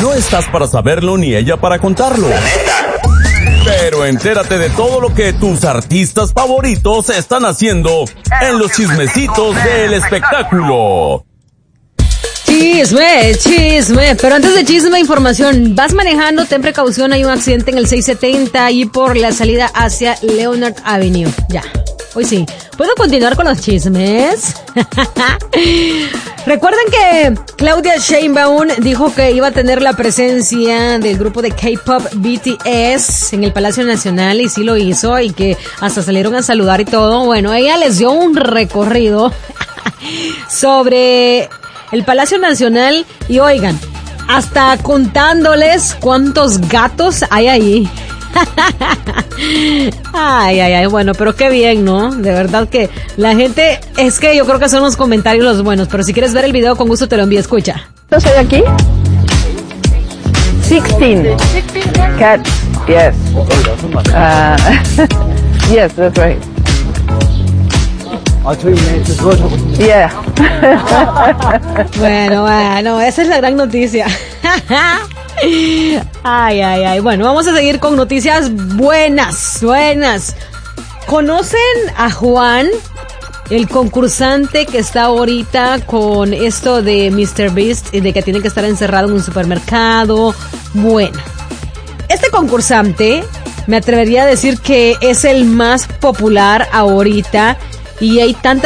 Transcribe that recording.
No estás para saberlo ni ella para contarlo. Pero entérate de todo lo que tus artistas favoritos están haciendo en los chismecitos del espectáculo. Chisme. Pero antes de chisme, información. Vas manejando, ten precaución, hay un accidente en el 670 y por la salida hacia Leonard Avenue. Ya, hoy sí. ¿Puedo continuar con los chismes? Recuerden que Claudia Sheinbaum dijo que iba a tener la presencia del grupo de K-pop BTS en el Palacio Nacional y sí lo hizo y que hasta salieron a saludar y todo. Bueno, ella les dio un recorrido sobre el Palacio Nacional y oigan, hasta contándoles cuántos gatos hay ahí. Ay, bueno, pero qué bien, ¿no? De verdad que la gente, es que yo creo que son los comentarios los buenos, pero si quieres ver el video con gusto te lo envío, escucha. ¿Entonces hay aquí? 16 cats, yes. Yes, that's right. Yeah. Bueno, esa es la gran noticia. Ay. Bueno, vamos a seguir con noticias buenas. ¿Conocen a Juan, el concursante que está ahorita con esto de MrBeast y de que tiene que estar encerrado en un supermercado? Bueno, este concursante me atrevería a decir que es el más popular ahorita y hay tantas